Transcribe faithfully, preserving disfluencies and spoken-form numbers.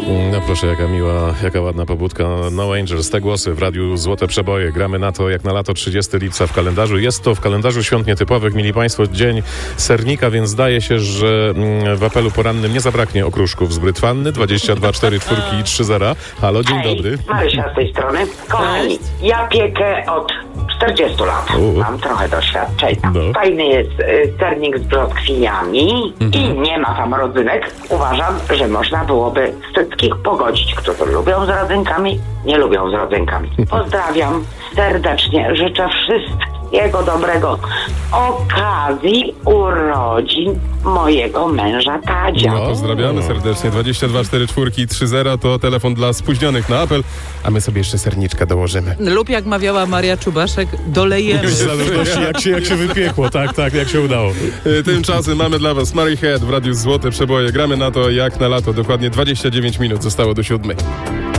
No proszę, jaka miła, jaka ładna pobudka. No Angels, te głosy w radiu Złote Przeboje. Gramy na to jak na lato, trzydziestego lipca w kalendarzu. Jest to w kalendarzu świąt nietypowych, mili Państwo, dzień sernika, więc zdaje się, że w apelu porannym nie zabraknie okruszków z Brytwanny. dwadzieścia dwa cztery czwórki i trzy zera. Halo, dzień Hej, dobry. Marysia z tej strony. Kochani, ja piekę od czterdziestu lat. U. Mam trochę doświadczenia. No. Fajny jest y, sernik z brzoskwiniami i nie ma tam rodzynek. Uważam, że można byłoby wszystkich pogodzić, którzy lubią z rodzynkami, nie lubią z rodzynkami. Pozdrawiam serdecznie. Życzę wszystkiego dobrego okazji urodzin mojego męża Tadzia. No, pozdrawiamy serdecznie. dwadzieścia dwa cztery czwórki i trzy zera to telefon dla spóźnionych na apel, a my sobie jeszcze serniczka dołożymy. Lub jak mawiała Maria Czubaszek, dolejemy. W zależności jak się, jak się wypiekło, tak, tak, jak się udało. Tymczasem mamy dla was Mary Head w radiu Złote Przeboje. Gramy na to jak na lato. Dokładnie dwadzieścia dziewięć minut zostało do siódmej.